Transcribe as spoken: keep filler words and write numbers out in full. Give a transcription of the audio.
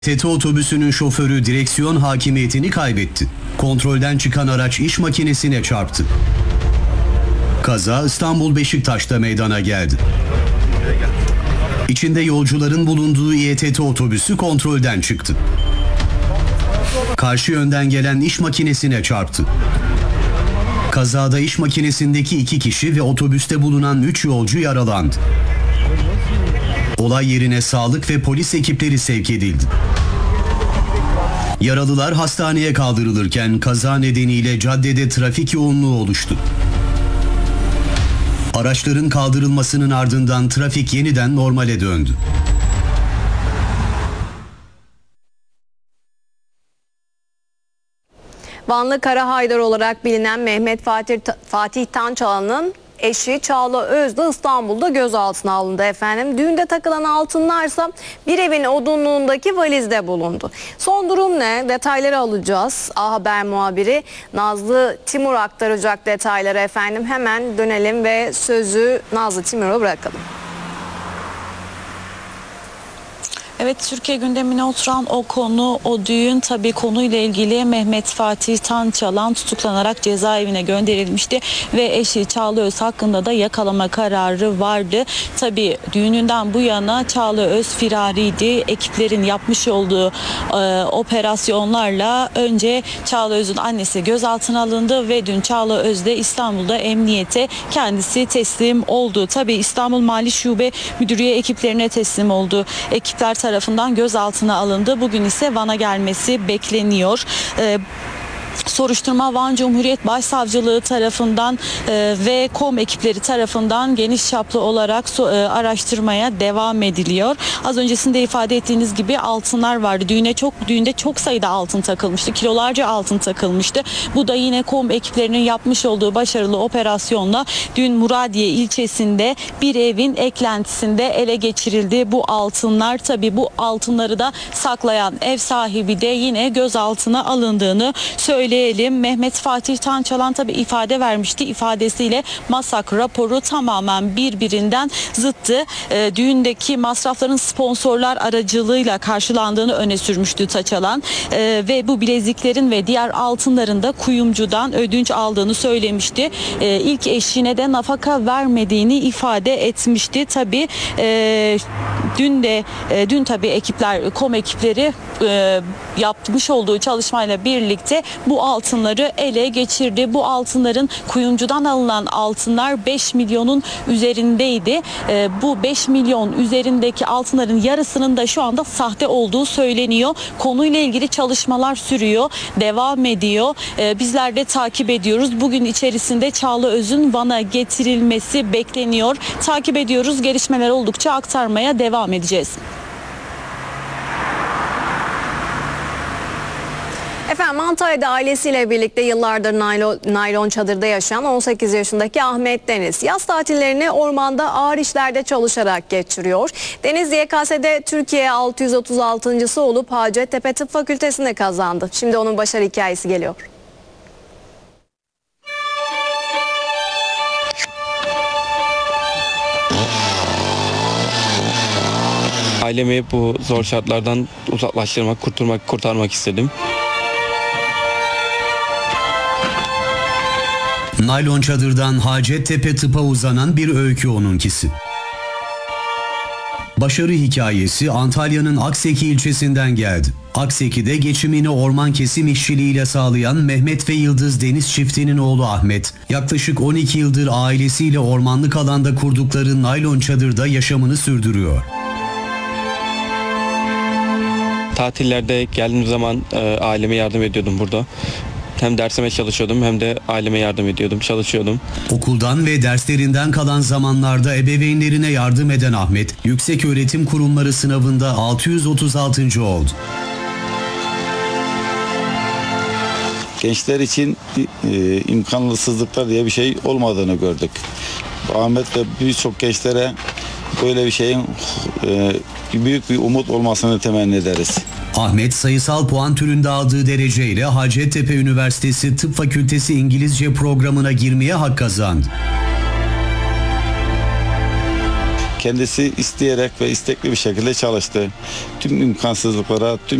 T T otobüsünün şoförü direksiyon hakimiyetini kaybetti. Kontrolden çıkan araç iş makinesine çarptı. Kaza İstanbul Beşiktaş'ta meydana geldi. İçinde yolcuların bulunduğu İ E T T otobüsü kontrolden çıktı. Karşı yönden gelen iş makinesine çarptı. Kazada iş makinesindeki iki kişi ve otobüste bulunan üç yolcu yaralandı. Olay yerine sağlık ve polis ekipleri sevk edildi. Yaralılar hastaneye kaldırılırken kaza nedeniyle caddede trafik yoğunluğu oluştu. Araçların kaldırılmasının ardından trafik yeniden normale döndü. Vanlı Kara Haydar olarak bilinen Mehmet Fatih, Fatih Tançalan'ın eşi Çağla Özde İstanbul'da gözaltına alındı efendim. Düğünde takılan altınlarsa bir evin odunluğundaki valizde bulundu. Son durum ne? Detayları alacağız. A Haber muhabiri Nazlı Timur aktaracak detayları efendim. Hemen dönelim ve sözü Nazlı Timur'a bırakalım. Evet, Türkiye gündemine oturan o konu, o düğün, tabii konuyla ilgili Mehmet Fatih Tançalan tutuklanarak cezaevine gönderilmişti ve eşi Çağla Öz hakkında da yakalama kararı vardı. Tabii düğününden bu yana Çağla Öz firariydi. Ekiplerin yapmış olduğu e, operasyonlarla önce Çağla Öz'ün annesi gözaltına alındı ve dün Çağla Öz de İstanbul'da emniyete kendisi teslim oldu. Tabii İstanbul Mali Şube Müdürlüğü ekiplerine teslim oldu. Ekipler tarafından gözaltına alındı. Bugün ise Van'a gelmesi bekleniyor. Ee, Soruşturma Van Cumhuriyet Başsavcılığı tarafından e, ve KOM ekipleri tarafından geniş çaplı olarak so, e, araştırmaya devam ediliyor. Az öncesinde ifade ettiğiniz gibi altınlar vardı. Düğüne çok düğünde çok sayıda altın takılmıştı. Kilolarca altın takılmıştı. Bu da yine KOM ekiplerinin yapmış olduğu başarılı operasyonla dün Muradiye ilçesinde bir evin eklentisinde ele geçirildi bu altınlar. Tabii bu altınları da saklayan ev sahibi de yine gözaltına alındığını söylüyor. Söyleyelim. Mehmet Fatih Tançalan tabii ifade vermişti. İfadesiyle masak raporu tamamen birbirinden zıttı. E, düğündeki masrafların sponsorlar aracılığıyla karşılandığını öne sürmüştü Tançalan. E, ve bu bileziklerin ve diğer altınların da kuyumcudan ödünç aldığını söylemişti. E, ilk eşine de nafaka vermediğini ifade etmişti. Tabii e, dün de e, dün tabii ekipler, KOM ekipleri e, yapmış olduğu çalışmayla birlikte bu altınları ele geçirdi. Bu altınların kuyumcudan alınan altınlar beş milyonun üzerindeydi. E, bu beş milyon üzerindeki altınların yarısının da şu anda sahte olduğu söyleniyor. Konuyla ilgili çalışmalar sürüyor, devam ediyor. E, bizler de takip ediyoruz. Bugün içerisinde Çağla Öz'ün Van'a getirilmesi bekleniyor. Takip ediyoruz. Gelişmeler oldukça aktarmaya devam edeceğiz. Efendim Antalya'da ailesiyle birlikte yıllardır naylon, naylon çadırda yaşayan on sekiz yaşındaki Ahmet Deniz yaz tatillerini ormanda ağır işlerde çalışarak geçiriyor. Deniz Y K S'de Türkiye altı yüz otuz altıncısı olup Hacettepe Tıp Fakültesini kazandı. Şimdi onun başarı hikayesi geliyor. Ailemi bu zor şartlardan uzaklaştırmak, kurtarmak, kurtarmak istedim. Naylon çadırdan Hacettepe Tıp'a uzanan bir öykü onunkisi. Başarı hikayesi Antalya'nın Akseki ilçesinden geldi. Akseki'de geçimini orman kesim işçiliğiyle sağlayan Mehmet ve Yıldız Deniz çiftinin oğlu Ahmet, yaklaşık on iki yıldır ailesiyle ormanlık alanda kurdukları naylon çadırda yaşamını sürdürüyor. Tatillerde geldiğim zaman e, aileme yardım ediyordum burada. Hem dersime çalışıyordum hem de aileme yardım ediyordum, çalışıyordum. Okuldan ve derslerinden kalan zamanlarda ebeveynlerine yardım eden Ahmet, Yükseköğretim Kurumları sınavında altı yüz otuz altıncı oldu. Gençler için e, imkansızlıklar diye bir şey olmadığını gördük. Ahmet ve birçok gençlere böyle bir şeyin e, büyük bir umut olmasını temenni ederiz. Ahmet sayısal puan türünde aldığı dereceyle Hacettepe Üniversitesi Tıp Fakültesi İngilizce programına girmeye hak kazandı. Kendisi isteyerek ve istekli bir şekilde çalıştı. Tüm imkansızlıklara, tüm